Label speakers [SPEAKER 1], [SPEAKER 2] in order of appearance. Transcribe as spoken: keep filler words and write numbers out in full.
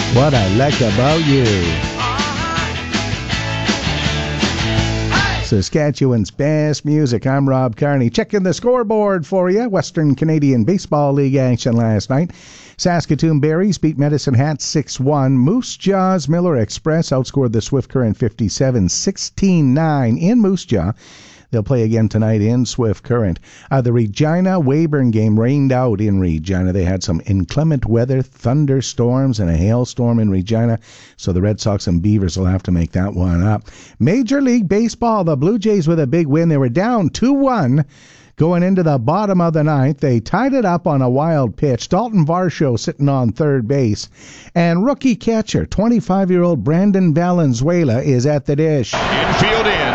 [SPEAKER 1] What I Like About You. Saskatchewan's best music. I'm Rob Carney. Checking the scoreboard for you. Western Canadian Baseball League action last night. Saskatoon Berries beat Medicine Hat six one. Moose Jaw's Miller Express outscored the Swift Current fifty-seven sixteen nine in Moose Jaw. They'll play again tonight in Swift Current. Uh, the Regina-Weyburn game rained out in Regina. They had some inclement weather, thunderstorms, and a hailstorm in Regina, so the Red Sox and Beavers will have to make that one up. Major League Baseball, the Blue Jays with a big win. They were down two one. Going into the bottom of the ninth, they tied it up on a wild pitch. Dalton Varsho sitting on third base. And rookie catcher, twenty-five-year-old Brandon Valenzuela, is at the dish.
[SPEAKER 2] Infield in.